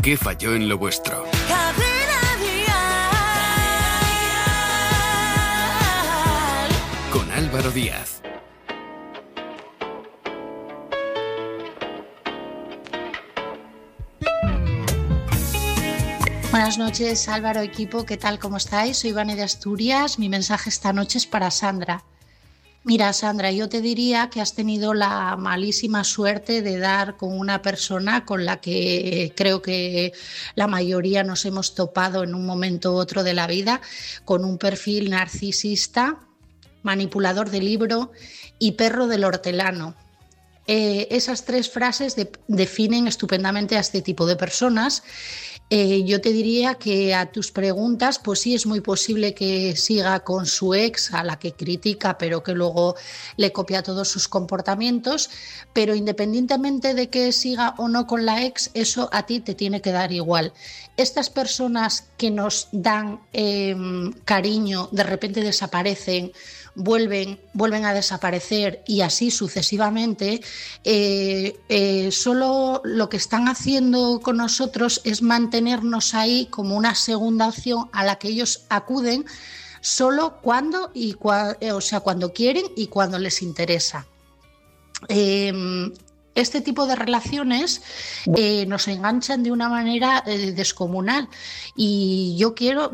¿Qué falló en lo vuestro? Con Álvaro Díaz. Buenas noches, Álvaro, equipo, ¿qué tal? ¿Cómo estáis? Soy Vane de Asturias. Mi mensaje esta noche es para Sandra. Mira, Sandra, yo te diría que has tenido la malísima suerte de dar con una persona con la que creo que la mayoría nos hemos topado en un momento u otro de la vida, con un perfil narcisista, manipulador de libro y perro del hortelano. Esas tres frases definen estupendamente a este tipo de personas. Yo te diría que a tus preguntas, pues sí, es muy posible que siga con su ex, a la que critica, pero que luego le copia todos sus comportamientos, pero independientemente de que siga o no con la ex, eso a ti te tiene que dar igual. Estas personas que nos dan cariño, de repente desaparecen, vuelven a desaparecer y así sucesivamente, solo lo que están haciendo con nosotros es mantenernos ahí como una segunda opción a la que ellos acuden solo cuando quieren y cuando les interesa. Este tipo de relaciones nos enganchan de una manera descomunal y yo quiero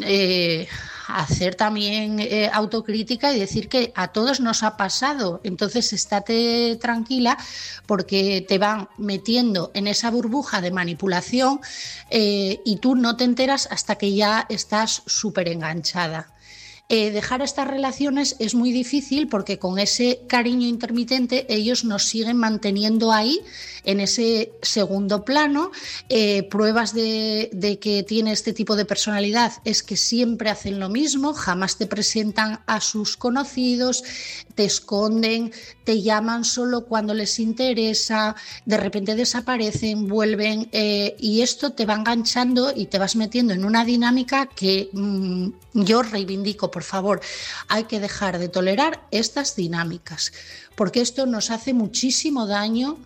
hacer también autocrítica y decir que a todos nos ha pasado. Entonces estate tranquila porque te van metiendo en esa burbuja de manipulación y tú no te enteras hasta que ya estás súper enganchada. Dejar estas relaciones es muy difícil porque con ese cariño intermitente ellos nos siguen manteniendo ahí en ese segundo plano. Pruebas de que tiene este tipo de personalidad es que siempre hacen lo mismo, jamás te presentan a sus conocidos, te esconden, te llaman solo cuando les interesa, de repente desaparecen, vuelven y esto te va enganchando y te vas metiendo en una dinámica que yo reivindico. Por favor, hay que dejar de tolerar estas dinámicas porque esto nos hace muchísimo daño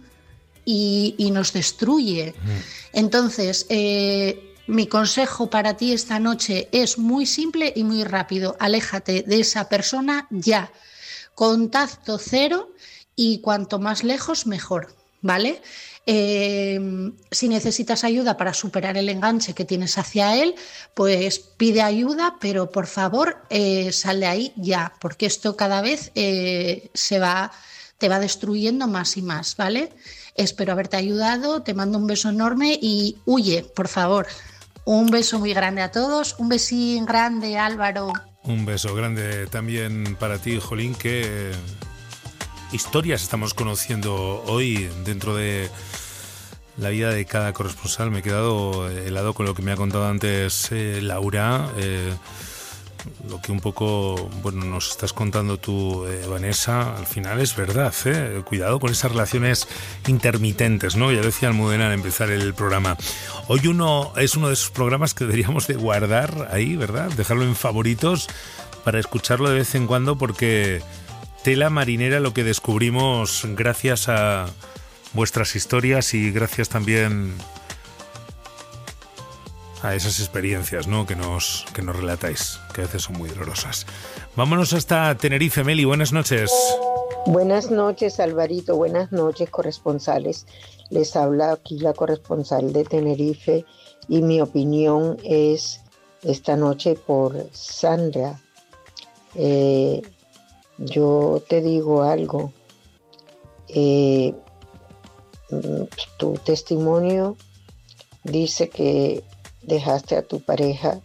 y nos destruye. Entonces, mi consejo para ti esta noche es muy simple y muy rápido. Aléjate de esa persona ya. Contacto cero y cuanto más lejos, mejor, ¿vale? Si necesitas ayuda para superar el enganche que tienes hacia él, pues pide ayuda, pero por favor sal de ahí ya, porque esto cada vez te va destruyendo más y más, ¿vale? Espero haberte ayudado, te mando un beso enorme y huye, por favor. Un beso muy grande a todos, un besín grande, Álvaro. Un beso grande también para ti, Jolín, que historias estamos conociendo hoy dentro de la vida de cada corresponsal. Me he quedado helado con lo que me ha contado antes Laura, lo que un poco nos estás contando tú, Vanessa. Al final es verdad, cuidado con esas relaciones intermitentes, ¿no? Ya decía Almudena al empezar el programa. Hoy es uno de esos programas que deberíamos de guardar ahí, ¿verdad? Dejarlo en favoritos para escucharlo de vez en cuando, porque tela marinera lo que descubrimos gracias a vuestras historias y gracias también a esas experiencias, ¿no?, que nos relatáis, que a veces son muy dolorosas. Vámonos hasta Tenerife. Meli, buenas noches. Buenas noches, Alvarito. Buenas noches, corresponsales. Les habla aquí la corresponsal de Tenerife y mi opinión es esta noche por Sandra. Yo te digo algo. Tu testimonio dice que dejaste a tu pareja,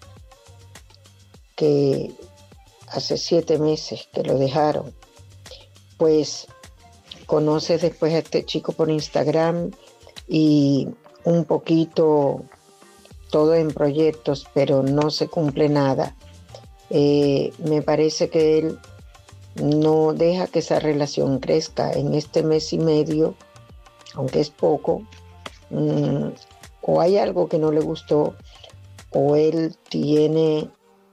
que hace 7 meses que lo dejaron. Pues conoces después a este chico por Instagram y un poquito todo en proyectos, pero no se cumple nada. Me parece que él no deja que esa relación crezca en este mes y medio, aunque es poco. O hay algo que no le gustó, o él tiene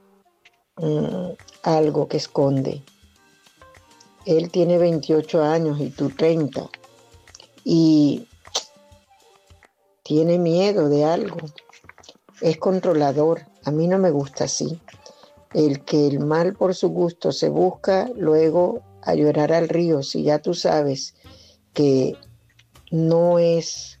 algo que esconde. Él tiene 28 años y tú 30. Y tiene miedo de algo, es controlador. A mí no me gusta así. El que el mal por su gusto se busca, luego a llorar al río. Si ya tú sabes que no es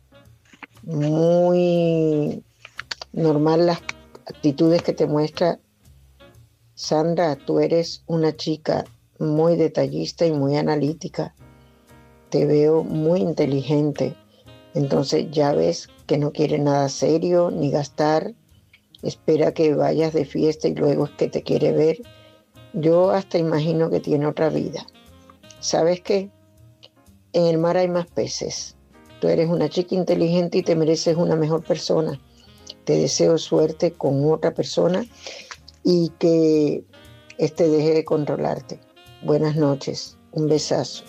muy normal las actitudes que te muestra Sandra, tú eres una chica muy detallista y muy analítica. Te veo muy inteligente. Entonces ya ves que no quiere nada serio ni gastar. Espera que vayas de fiesta y luego es que te quiere ver. Yo hasta imagino que tiene otra vida. ¿Sabes qué? En el mar hay más peces. Tú eres una chica inteligente y te mereces una mejor persona. Te deseo suerte con otra persona y que este deje de controlarte. Buenas noches. Un besazo.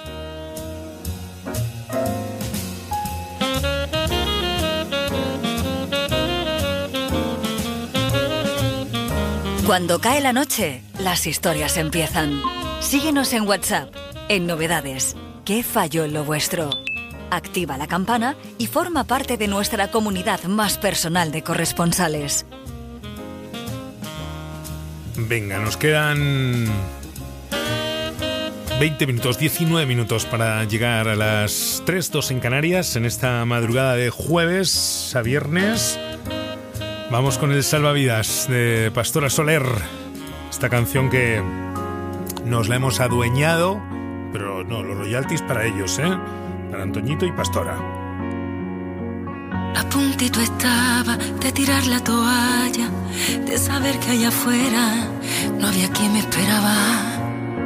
Cuando cae la noche, las historias empiezan. Síguenos en WhatsApp, en Novedades. ¿Qué falló en lo vuestro? Activa la campana y forma parte de nuestra comunidad más personal de corresponsales. Venga, nos quedan 20 minutos, 19 minutos para llegar a las 3:02 en Canarias, en esta madrugada de jueves a viernes. Vamos con el Salvavidas de Pastora Soler. Esta canción que nos la hemos adueñado, pero no, los royalties para ellos, para Antoñito y Pastora. A puntito estaba de tirar la toalla, de saber que allá afuera no había quien me esperaba.